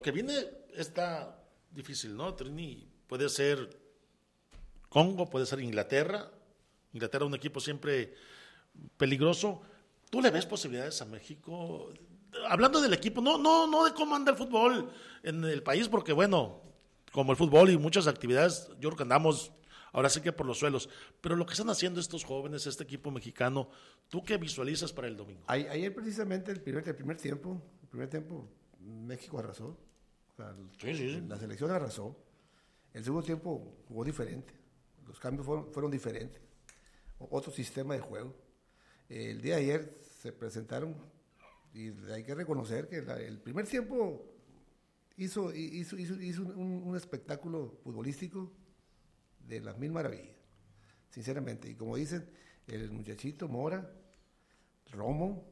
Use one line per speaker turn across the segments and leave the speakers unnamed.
Que viene está difícil, ¿no? Trini, puede ser Congo, puede ser Inglaterra. Inglaterra un equipo siempre peligroso. ¿Tú le ves posibilidades a México? Hablando del equipo, no de cómo anda el fútbol en el país, porque bueno, como el fútbol y muchas actividades, yo creo que andamos ahora sí que por los suelos. Pero lo que están haciendo estos jóvenes, este equipo mexicano, ¿tú qué visualizas para el domingo?
Ayer precisamente el primer tiempo, México arrasó. O sea,
Sí.
la selección arrasó. El segundo tiempo jugó diferente. Los cambios fueron diferentes. Otro sistema de juego. El día de ayer se presentaron y hay que reconocer que el primer tiempo hizo un espectáculo futbolístico de las mil maravillas, sinceramente. Y como dicen, el muchachito Mora, Romo,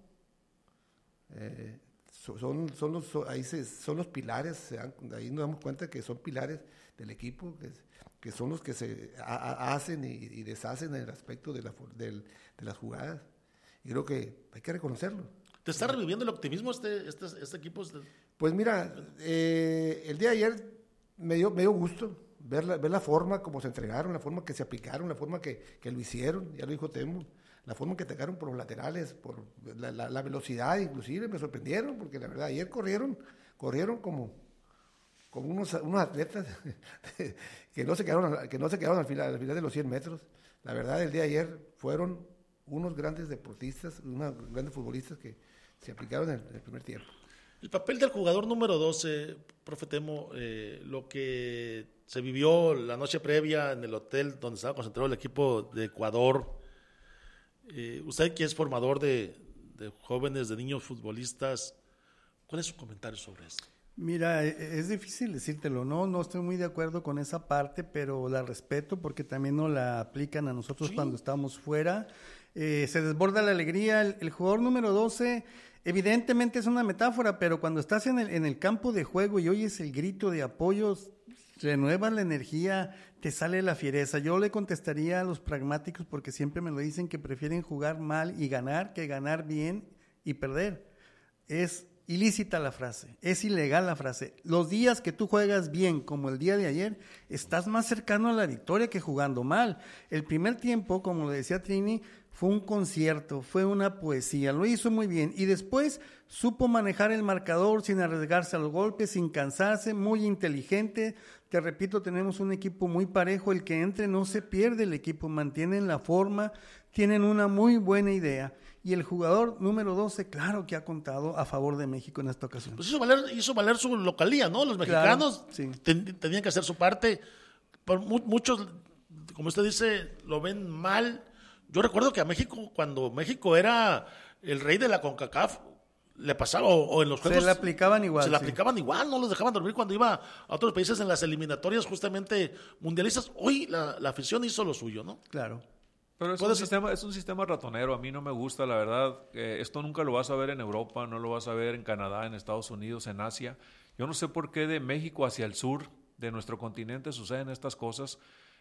son los pilares, ahí nos damos cuenta que son pilares del equipo, que son los que se hacen y deshacen en el aspecto de las jugadas. Y creo que hay que reconocerlo.
¿Te está reviviendo el optimismo este equipo?
Pues mira, el día de ayer me dio gusto ver la forma como se entregaron, la forma que se aplicaron, la forma que lo hicieron, ya lo dijo Temo, la forma que atacaron por los laterales, por la velocidad, inclusive me sorprendieron, porque la verdad ayer corrieron como unos atletas que no se quedaron al final de los 100 metros. La verdad, el día de ayer fueron unos grandes deportistas, unos grandes futbolistas que se aplicaron en el primer tiempo.
El papel del jugador número 12, profe Temo, lo que se vivió la noche previa en el hotel donde estaba concentrado el equipo de Ecuador, usted que es formador de jóvenes, de niños futbolistas, ¿cuál es su comentario sobre esto?
Mira, es difícil decírtelo, no estoy muy de acuerdo con esa parte, pero la respeto porque también nos la aplican a nosotros cuando estamos fuera. Se desborda la alegría, el jugador número 12 evidentemente es una metáfora, pero cuando estás en el campo de juego y oyes el grito de apoyo, renuevas la energía, te sale la fiereza. Yo le contestaría a los pragmáticos, porque siempre me lo dicen, que prefieren jugar mal y ganar que ganar bien y perder. Es ilícita la frase, es ilegal la frase. Los días que tú juegas bien, como el día de ayer, estás más cercano a la victoria que jugando mal. El primer tiempo, como lo decía Trini, fue un concierto, fue una poesía, lo hizo muy bien. Y después supo manejar el marcador sin arriesgarse a los golpes, sin cansarse, muy inteligente. Te repito, tenemos un equipo muy parejo, el que entre no se pierde el equipo, mantienen la forma, tienen una muy buena idea. Y el jugador número 12, claro que ha contado a favor de México en esta ocasión.
Pues hizo valer su localía, ¿no? Los mexicanos
claro, sí.
Tenían que hacer su parte. Pero muchos, como usted dice, lo ven mal. Yo recuerdo que a México, cuando México era el rey de la CONCACAF, le pasaba, o en los juegos...
Se le aplicaban igual.
Se le aplicaban igual, no los dejaban dormir cuando iba a otros países en las eliminatorias justamente mundialistas. Hoy la afición hizo lo suyo, ¿no?
Claro.
Pero es un sistema ratonero, a mí no me gusta, la verdad. Esto nunca lo vas a ver en Europa, no lo vas a ver en Canadá, en Estados Unidos, en Asia. Yo no sé por qué de México hacia el sur de nuestro continente suceden estas cosas.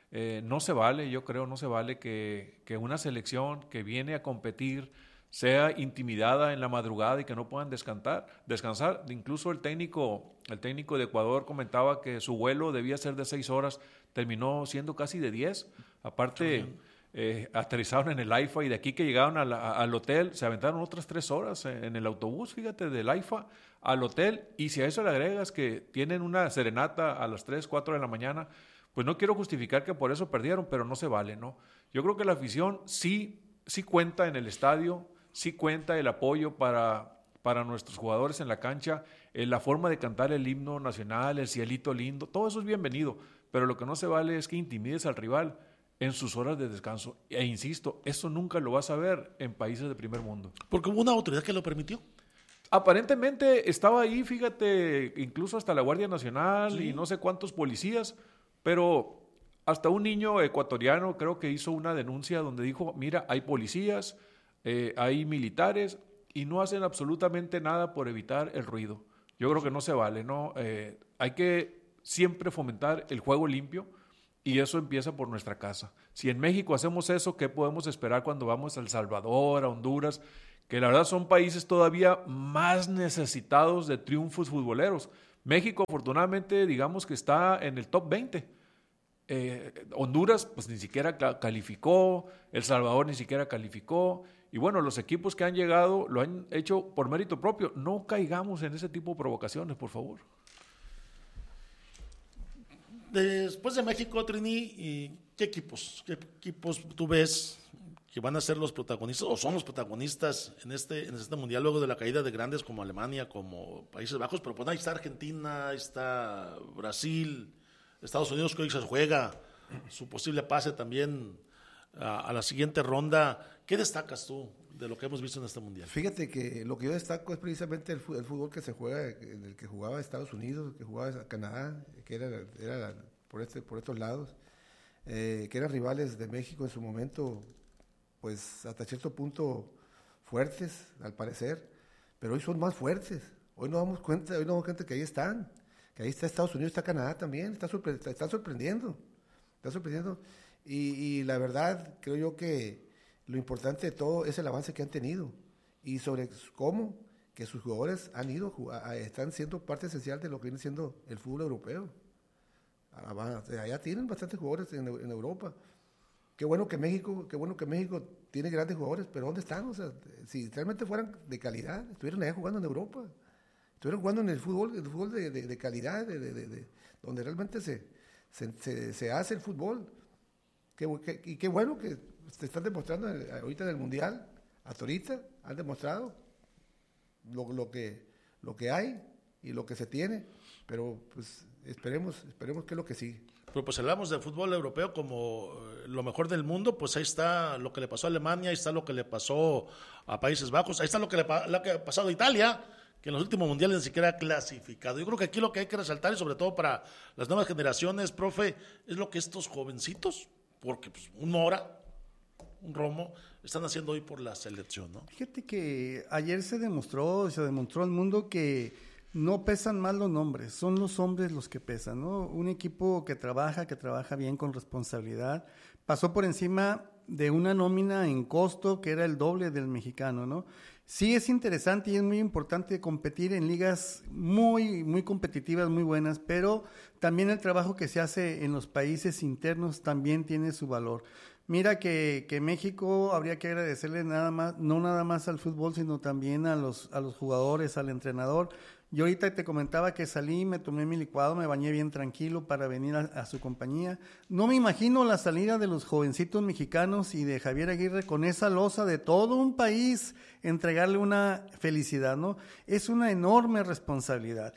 No se vale, yo creo, no se vale que una selección que viene a competir sea intimidada en la madrugada y que no puedan descansar. Incluso el técnico de Ecuador comentaba que su vuelo debía ser de 6 horas, terminó siendo casi de 10. Aparte, aterrizaron en el AIFA y de aquí que llegaron al hotel se aventaron otras 3 horas en el autobús, fíjate, del AIFA al hotel. Y si a eso le agregas que tienen una serenata a las 3, 4 de la mañana, pues no quiero justificar que por eso perdieron, pero no se vale, ¿no? Yo creo que la afición sí cuenta en el estadio, sí cuenta el apoyo para nuestros jugadores en la cancha, la forma de cantar el himno nacional, el cielito lindo, todo eso es bienvenido, pero lo que no se vale es que intimides al rival en sus horas de descanso. E insisto, eso nunca lo vas a ver en países de primer mundo.
Porque hubo una autoridad que lo permitió.
Aparentemente estaba ahí, fíjate, incluso hasta la Guardia Nacional y no sé cuántos policías, pero hasta un niño ecuatoriano creo que hizo una denuncia donde dijo, mira, hay policías, hay militares y no hacen absolutamente nada por evitar el ruido. Yo creo que no se vale, ¿no? Hay que siempre fomentar el juego limpio y eso empieza por nuestra casa. Si en México hacemos eso, ¿qué podemos esperar cuando vamos a El Salvador, a Honduras? Que la verdad son países todavía más necesitados de triunfos futboleros. México, afortunadamente, digamos que está en el top 20. Honduras, pues ni siquiera calificó, El Salvador ni siquiera calificó, y bueno, los equipos que han llegado lo han hecho por mérito propio. No caigamos en ese tipo de provocaciones, por favor.
Después de México, Trini, ¿y qué equipos tú ves que van a ser los protagonistas o son los protagonistas en este mundial luego de la caída de grandes como Alemania, como Países Bajos? Pero pues ahí está Argentina, ahí está Brasil, Estados Unidos, que hoy se juega su posible pase también a la siguiente ronda. ¿Qué destacas tú de lo que hemos visto en este mundial?
Fíjate que lo que yo destaco es precisamente el fútbol que se juega, en el que jugaba Estados Unidos, que jugaba Canadá, que era por estos lados, que eran rivales de México en su momento, pues hasta cierto punto fuertes, al parecer, pero hoy son más fuertes. Hoy nos damos cuenta que ahí están, que ahí está Estados Unidos, está Canadá también, están sorprendiendo. Y la verdad, creo yo que lo importante de todo es el avance que han tenido y sobre cómo que sus jugadores están siendo parte esencial de lo que viene siendo el fútbol europeo. Allá tienen bastantes jugadores en Europa. Qué bueno que México tiene grandes jugadores, pero ¿dónde están? O sea, si realmente fueran de calidad, estuvieran allá jugando en Europa, estuvieran jugando en el fútbol de calidad, donde realmente se hace el fútbol. Y qué bueno que se están demostrando ahorita en el Mundial, hasta ahorita han demostrado lo que hay y lo que se tiene, pero pues esperemos que es lo que sigue.
Pero pues hablamos del fútbol europeo como lo mejor del mundo, pues ahí está lo que le pasó a Alemania, ahí está lo que le pasó a Países Bajos, ahí está lo que ha pasado a Italia, que en los últimos mundiales ni siquiera ha clasificado. Yo creo que aquí lo que hay que resaltar, y sobre todo para las nuevas generaciones, profe, es lo que estos jovencitos, porque pues, un Mora, un Romo, están haciendo hoy por la selección, ¿no?
Fíjate que ayer se demostró al mundo que no pesan más los nombres, son los hombres los que pesan, ¿no? Un equipo que trabaja bien con responsabilidad, pasó por encima de una nómina en costo que era el doble del mexicano, ¿no? Sí es interesante y es muy importante competir en ligas muy, muy competitivas, muy buenas, pero también el trabajo que se hace en los países internos también tiene su valor. Mira que México habría que agradecerle no nada más al fútbol, sino también a los jugadores, al entrenador. Yo ahorita te comentaba que salí, me tomé mi licuado, me bañé bien tranquilo para venir a su compañía. No me imagino la salida de los jovencitos mexicanos y de Javier Aguirre con esa losa de todo un país, entregarle una felicidad, ¿no? Es una enorme responsabilidad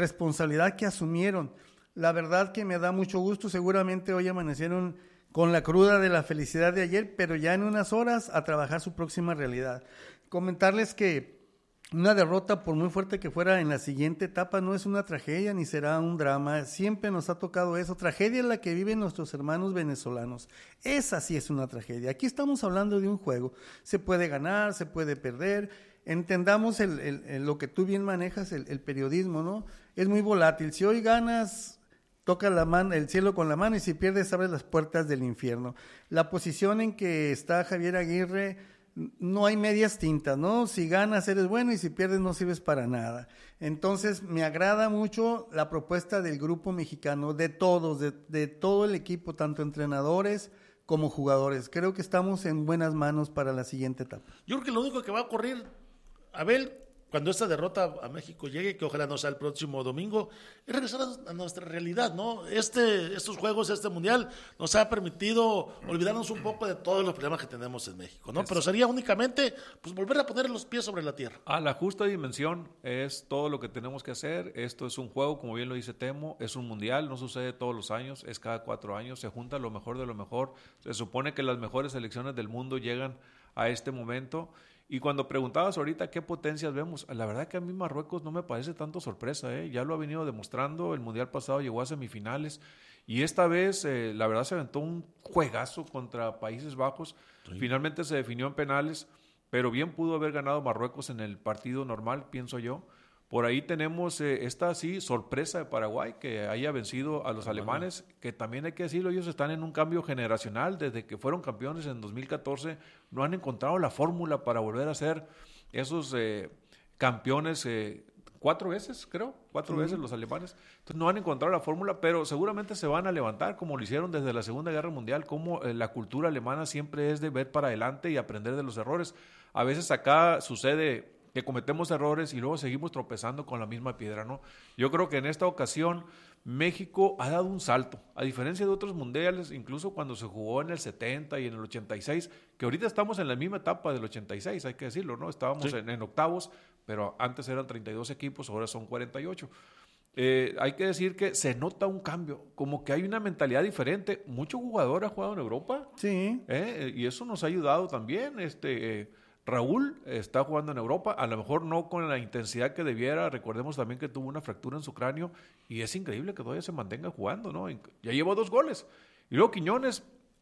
que asumieron. La verdad que me da mucho gusto, seguramente hoy amanecieron con la cruda de la felicidad de ayer, pero ya en unas horas a trabajar su próxima realidad. Comentarles que una derrota, por muy fuerte que fuera en la siguiente etapa, no es una tragedia ni será un drama. Siempre nos ha tocado eso. Tragedia es la que viven nuestros hermanos venezolanos. Esa sí es una tragedia. Aquí estamos hablando de un juego. Se puede ganar, se puede perder. Entendamos lo que tú bien manejas, el periodismo, ¿no? Es muy volátil. Si hoy ganas, toca el cielo con la mano, y si pierdes, abres las puertas del infierno. La posición en que está Javier Aguirre, no hay medias tintas, ¿no? Si ganas eres bueno y si pierdes no sirves para nada. Entonces me agrada mucho la propuesta del grupo mexicano, de todos, de todo el equipo, tanto entrenadores como jugadores. Creo que estamos en buenas manos para la siguiente etapa.
Yo creo que lo único que va a ocurrir, Abel, cuando esta derrota a México llegue, que ojalá no sea el próximo domingo, es regresar a nuestra realidad, ¿no? Estos juegos, este mundial, nos ha permitido olvidarnos un poco de todos los problemas que tenemos en México, ¿no? Pero sería únicamente, pues, volver a poner los pies sobre la tierra.
A la justa dimensión es todo lo que tenemos que hacer. Esto es un juego, como bien lo dice Temo, es un mundial, no sucede todos los años, es cada 4 años, se junta lo mejor de lo mejor. Se supone que las mejores selecciones del mundo llegan a este momento. Y cuando preguntabas ahorita qué potencias vemos, la verdad que a mí Marruecos no me parece tanto sorpresa, ya lo ha venido demostrando. El mundial pasado llegó a semifinales y esta vez la verdad se aventó un juegazo contra Países Bajos. Sí. Finalmente se definió en penales, pero bien pudo haber ganado Marruecos en el partido normal, pienso yo. Por ahí tenemos esta sorpresa de Paraguay, que haya vencido a los alemanes, que también hay que decirlo, ellos están en un cambio generacional. Desde que fueron campeones en 2014, no han encontrado la fórmula para volver a ser esos campeones 4 veces, creo, 4 veces los alemanes. Entonces no han encontrado la fórmula, pero seguramente se van a levantar, como lo hicieron desde la Segunda Guerra Mundial, como la cultura alemana siempre es de ver para adelante y aprender de los errores. A veces acá sucede que cometemos errores y luego seguimos tropezando con la misma piedra, ¿no? Yo creo que en esta ocasión México ha dado un salto, a diferencia de otros mundiales, incluso cuando se jugó en el 70 y en el 86, que ahorita estamos en la misma etapa del 86, hay que decirlo, ¿no? Estábamos en octavos, pero antes eran 32 equipos, ahora son 48. Hay que decir que se nota un cambio, como que hay una mentalidad diferente. Muchos jugadores han jugado en Europa,
Sí.
y eso nos ha ayudado también. Raúl está jugando en Europa, a lo mejor no con la intensidad que debiera. Recordemos también que tuvo una fractura en su cráneo y es increíble que todavía se mantenga jugando, ¿no? Ya llevó 2 goles. Y luego Quiñones,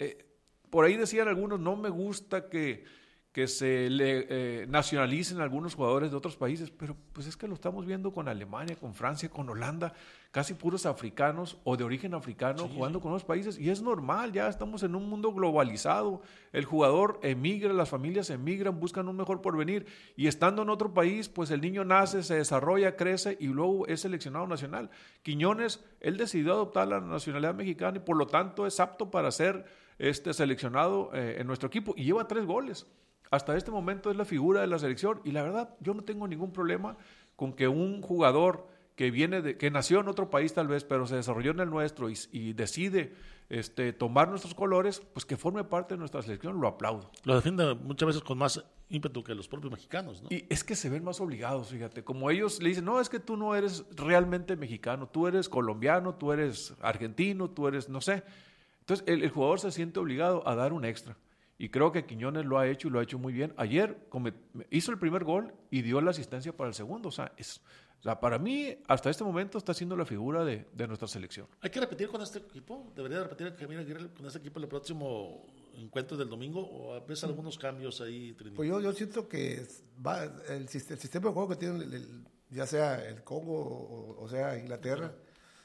por ahí decían algunos, no me gusta que se le nacionalicen algunos jugadores de otros países, pero pues es que lo estamos viendo con Alemania, con Francia, con Holanda, casi puros africanos o de origen africano jugando con otros países, y es normal, ya estamos en un mundo globalizado, el jugador emigra, las familias emigran, buscan un mejor porvenir, y estando en otro país, pues el niño nace, se desarrolla, crece y luego es seleccionado nacional. Quiñones, él decidió adoptar la nacionalidad mexicana y por lo tanto es apto para ser seleccionado en nuestro equipo, y lleva 3 goles. Hasta este momento es la figura de la selección y la verdad yo no tengo ningún problema con que un jugador que nació en otro país tal vez, pero se desarrolló en el nuestro y decide tomar nuestros colores, pues que forme parte de nuestra selección, lo aplaudo.
Lo defiende muchas veces con más ímpetu que los propios mexicanos, ¿no?
Y es que se ven más obligados, fíjate, como ellos le dicen, no, es que tú no eres realmente mexicano, tú eres colombiano, tú eres argentino, tú eres, no sé. Entonces el jugador se siente obligado a dar un extra. Y creo que Quiñones lo ha hecho y lo ha hecho muy bien. Ayer hizo el primer gol y dio la asistencia para el segundo. O sea, para mí, hasta este momento, está siendo la figura de nuestra selección.
¿Hay que repetir con este equipo? ¿Debería repetir Javier Aguirre con este equipo el próximo encuentro del domingo? ¿O ves algunos cambios ahí, Trini?
Pues yo siento que el sistema de juego que tiene, ya sea el Congo o sea Inglaterra,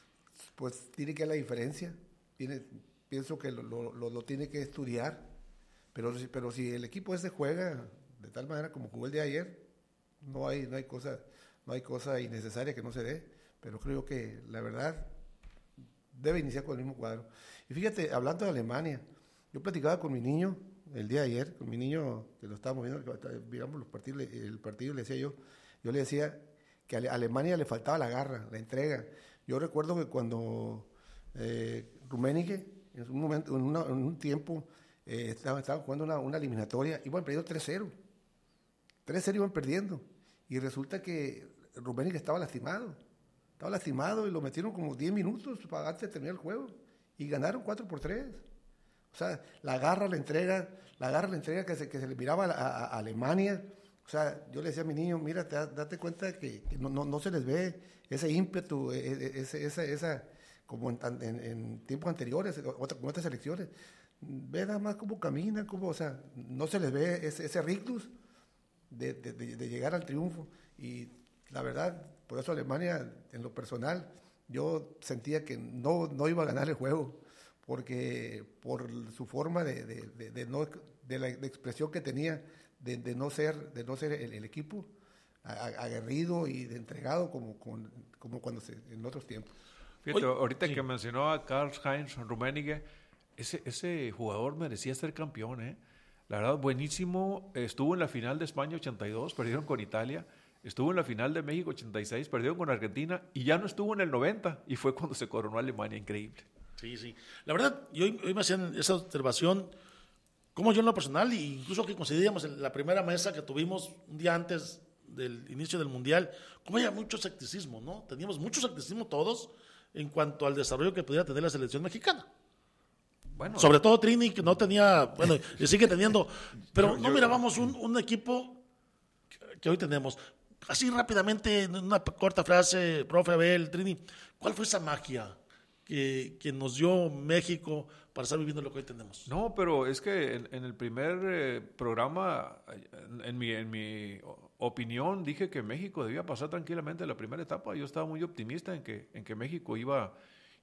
pues tiene que haber la diferencia. Pienso que lo tiene que estudiar. Pero si el equipo ese juega de tal manera como jugó el de ayer, no hay cosa innecesaria que no se dé. Pero creo que la verdad debe iniciar con el mismo cuadro. Y fíjate, hablando de Alemania, yo platicaba con mi niño el día de ayer, con mi niño que lo estábamos viendo, miramos el partido, le decía yo le decía que a Alemania le faltaba la garra, la entrega. Yo recuerdo que cuando Rummenigge, en un momento, en un tiempo, estaban jugando una eliminatoria, iban perdiendo 3-0. 3-0 iban perdiendo. Y resulta que Rummenigge estaba lastimado y lo metieron como 10 minutos antes de terminar el juego. Y ganaron 4-3. O sea, la garra, la entrega que se le miraba a Alemania. O sea, yo le decía a mi niño, mira, date cuenta que no se les ve ese ímpetu, esa como en tiempos anteriores, con otras selecciones. Ve nada más cómo camina, o sea, no se les ve ese rictus de llegar al triunfo. Y la verdad, por eso Alemania, en lo personal, yo sentía que no iba a ganar el juego, porque por su forma de la expresión que tenía, de no ser el equipo aguerrido y entregado como cuando en otros tiempos.
Fíjate, ahorita que mencionó a Karl-Heinz Rummenigge, ese jugador merecía ser campeón, ¿eh? La verdad, buenísimo. Estuvo en la final de España 82, perdieron con Italia. Estuvo en la final de México 86, perdieron con Argentina. Y ya no estuvo en el 90, y fue cuando se coronó Alemania. Increíble. Sí.
La verdad, hoy me hacían esa observación, como yo en lo personal, e incluso que coincidíamos en la primera mesa que tuvimos un día antes del inicio del Mundial, como había mucho escepticismo, ¿no? Teníamos mucho escepticismo todos en cuanto al desarrollo que pudiera tener la selección mexicana. Bueno, sobre todo Trini, que no tenía, bueno, y sigue teniendo, pero no mirábamos un equipo que hoy tenemos. Así rápidamente, en una corta frase, profe Abel, Trini, ¿cuál fue esa magia que nos dio México para estar viviendo lo que hoy tenemos?
No, pero es que en el primer programa, en mi opinión, dije que México debía pasar tranquilamente la primera etapa. Yo estaba muy optimista en que México iba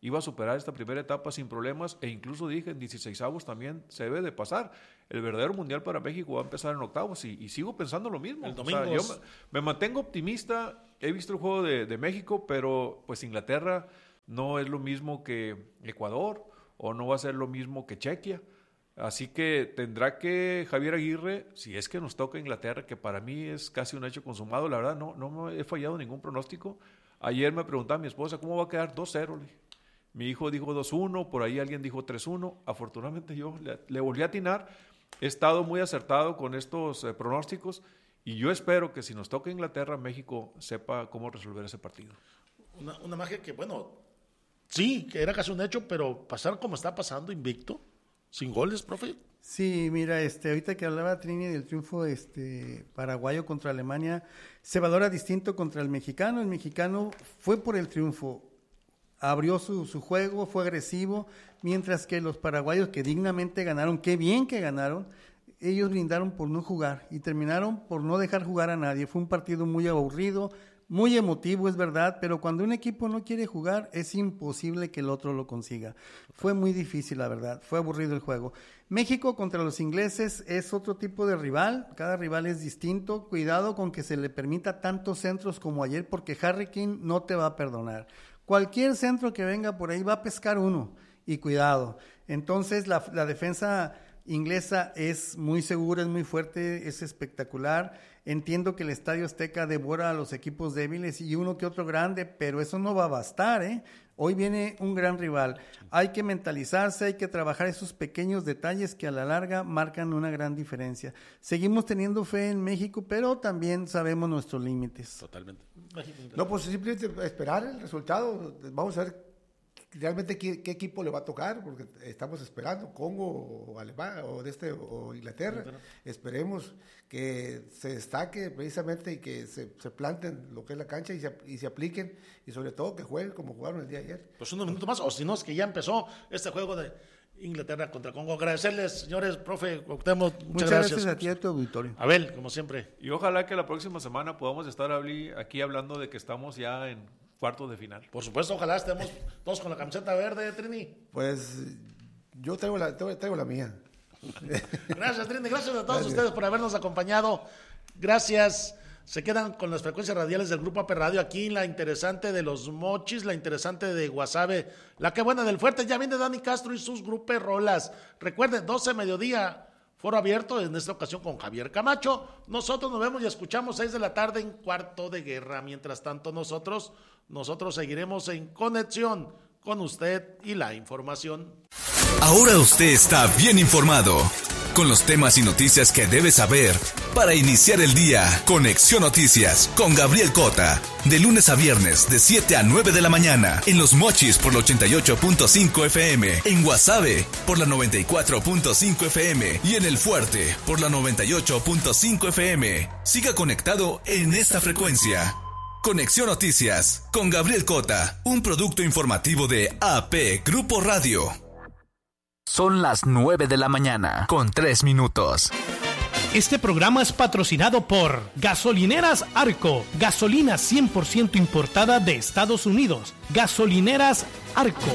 iba a superar esta primera etapa sin problemas, e incluso dije en 16avos también se debe de pasar. El verdadero mundial para México va a empezar en octavos y sigo pensando lo mismo.
El domingo.
O sea, yo me mantengo optimista, he visto el juego de México, pero pues Inglaterra no es lo mismo que Ecuador o no va a ser lo mismo que Chequia. Así que tendrá que Javier Aguirre, si es que nos toca Inglaterra, que para mí es casi un hecho consumado, la verdad no me he fallado ningún pronóstico. Ayer me preguntaba mi esposa, ¿cómo va a quedar 2-0? Mi hijo dijo 2-1, por ahí alguien dijo 3-1. Afortunadamente yo le volví a atinar. He estado muy acertado con estos pronósticos y yo espero que si nos toca Inglaterra, México sepa cómo resolver ese partido.
Una magia que, bueno, sí, que era casi un hecho, pero pasar como está pasando, invicto, sin goles, profe.
Sí, mira, ahorita que hablaba Trini del triunfo paraguayo contra Alemania, se valora distinto contra el mexicano. El mexicano fue por el triunfo, abrió su juego, fue agresivo, mientras que los paraguayos que dignamente ganaron, qué bien que ganaron, ellos brindaron por no jugar y terminaron por no dejar jugar a nadie. Fue un partido muy aburrido, muy emotivo, es verdad, pero cuando un equipo no quiere jugar es imposible que el otro lo consiga. Fue muy difícil, la verdad, fue aburrido el juego. México contra los ingleses es otro tipo de rival, cada rival es distinto. Cuidado con que se le permita tantos centros como ayer, porque Harry Kane no te va a perdonar. Cualquier centro que venga por ahí va a pescar uno, y cuidado. Entonces la defensa inglesa es muy segura, es muy fuerte, es espectacular. Entiendo que el Estadio Azteca devora a los equipos débiles y uno que otro grande, pero eso no va a bastar, ¿eh? Hoy viene un gran rival. Hay que mentalizarse, hay que trabajar esos pequeños detalles que a la larga marcan una gran diferencia. Seguimos teniendo fe en México, pero también sabemos nuestros límites.
Totalmente.
No, pues simplemente esperar el resultado. Vamos a ver realmente qué equipo le va a tocar, porque estamos esperando Congo o Alemania o Inglaterra. Esperemos que se destaque precisamente y que se planten lo que es la cancha y se apliquen, y sobre todo que jueguen como jugaron el día de ayer.
Pues unos minutos más, o si no es que ya empezó este juego de Inglaterra contra Congo. Agradecerles, señores, profe Cuauhtémoc, muchas gracias
a ti y a tu auditorio.
Abel, como siempre.
Y ojalá que la próxima semana podamos estar aquí hablando de que estamos ya en cuartos de final.
Por supuesto, ojalá estemos todos con la camiseta verde, Trini.
Pues yo traigo la mía.
Gracias, Trini. Gracias a todos ustedes por habernos acompañado. Gracias. Se quedan con las frecuencias radiales del Grupo AP Radio. Aquí la interesante de los Mochis, la interesante de Guasave, la que buena del Fuerte. Ya viene Dani Castro y sus gruperolas. Recuerden, 12 mediodía, foro abierto, en esta ocasión con Javier Camacho. Nosotros nos vemos y escuchamos 6 de la tarde en Cuarto de Guerra. Mientras tanto, nosotros seguiremos en conexión con usted y la información.
Ahora usted está bien informado con los temas y noticias que debe saber para iniciar el día. Conexión Noticias con Gabriel Cota, de lunes a viernes de 7 a 9 de la mañana en Los Mochis por la 88.5 FM, en Guasave por la 94.5 FM y en El Fuerte por la 98.5 FM. Siga conectado en esta frecuencia. Conexión Noticias con Gabriel Cota, un producto informativo de AP Grupo Radio.
Son las 9 de la mañana, con 3 minutos.
Este programa es patrocinado por Gasolineras Arco, gasolina 100% importada de Estados Unidos. Gasolineras Arco.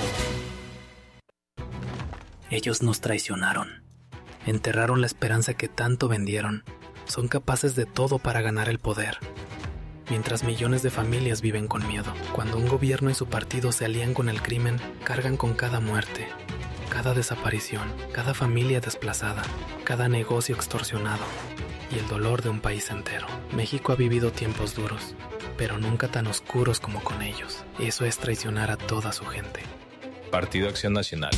Ellos nos traicionaron, enterraron la esperanza que tanto vendieron. Son capaces de todo para ganar el poder. Mientras millones de familias viven con miedo. Cuando un gobierno y su partido se alían con el crimen, cargan con cada muerte, cada desaparición, cada familia desplazada, cada negocio extorsionado y el dolor de un país entero. México ha vivido tiempos duros, pero nunca tan oscuros como con ellos. Eso es traicionar a toda su gente.
Partido Acción Nacional.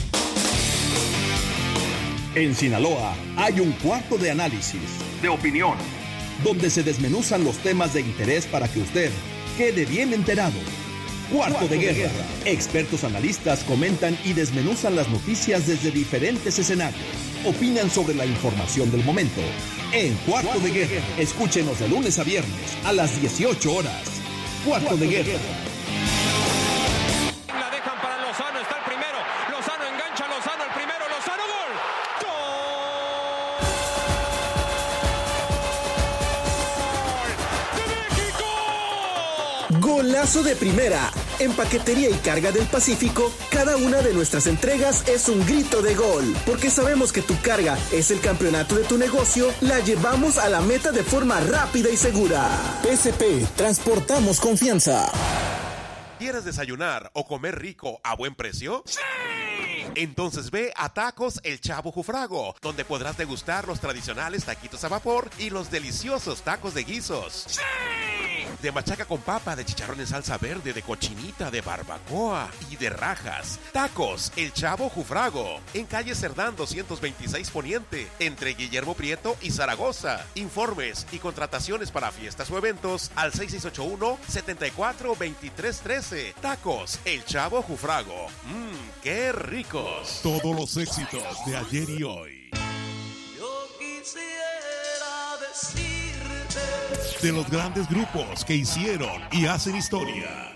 En Sinaloa hay un cuarto de análisis, de opinión, donde se desmenuzan los temas de interés para que usted quede bien enterado. Cuarto de Guerra. Expertos analistas comentan y desmenuzan las noticias desde diferentes escenarios. Opinan sobre la información del momento. En Cuarto de Guerra. Escúchenos de lunes a viernes a las 18 horas. Cuarto de Guerra.
La dejan para Lozano, está el primero. Lozano engancha, Lozano el primero, Lozano, gol.
Golazo de primera En Paquetería y Carga del Pacífico, cada una de nuestras entregas es un grito de gol. Porque sabemos que tu carga es el campeonato de tu negocio, la llevamos a la meta de forma rápida y segura. PSP, transportamos confianza.
¿Quieres desayunar o comer rico a buen precio? ¡Sí! Entonces ve a Tacos El Chavo Jufrago, donde podrás degustar los tradicionales taquitos a vapor y los deliciosos tacos de guisos. ¡Sí! De machaca con papa, de chicharrón en salsa verde, de cochinita, de barbacoa y de rajas. Tacos El Chavo Jufrago, en calle Cerdán 226 Poniente, entre Guillermo Prieto y Zaragoza. Informes y contrataciones para fiestas o eventos al 6681-742313. Tacos El Chavo Jufrago. ¡Qué ricos!
Todos los éxitos de ayer y hoy.
Yo quisiera decirte
De los grandes grupos que hicieron y hacen historia.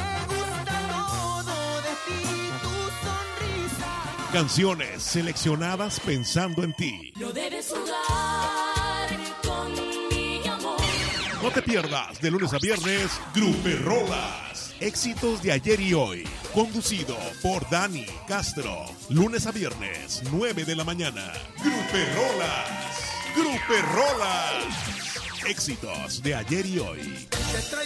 Canciones seleccionadas pensando en ti.
No debes jugar con mi amor.
No te pierdas de lunes a viernes Gruperrolas. Éxitos de ayer y hoy. Conducido por Dani Castro. Lunes a viernes, 9 de la mañana. Gruperrolas. Gruperrolas. Éxitos de ayer y hoy.